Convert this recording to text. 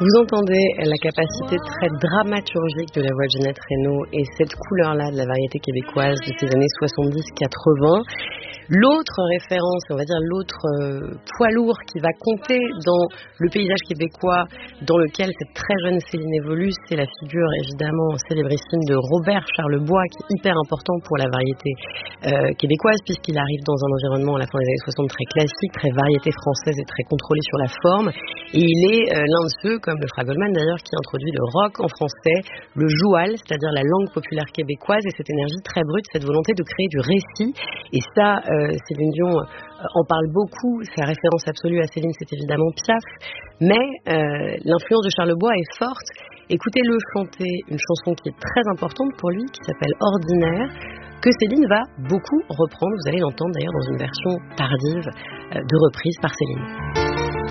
Vous entendez la capacité très dramaturgique de la voix de Ginette Renaud et cette couleur-là de la variété québécoise de ces années 70-80. L'autre référence, on va dire l'autre poids lourd qui va compter dans le paysage québécois dans lequel cette très jeune Céline évolue, c'est la figure évidemment célébrissime de Robert Charlebois, qui est hyper important pour la variété québécoise, puisqu'il arrive dans un environnement à la fin des années 60 très classique, très variété française et très contrôlé sur la forme. Et il est l'un de ceux, comme le Fra Goldman d'ailleurs, qui introduit le rock en français, le joual, c'est-à-dire la langue populaire québécoise, et cette énergie très brute, cette volonté de créer du récit. Et ça, Céline Dion en parle beaucoup. Sa référence absolue à Céline, c'est évidemment Piaf. Mais l'influence de Charlebois est forte. Écoutez-le chanter une chanson qui est très importante pour lui, qui s'appelle Ordinaire, que Céline va beaucoup reprendre. Vous allez l'entendre d'ailleurs dans une version tardive de reprise par Céline.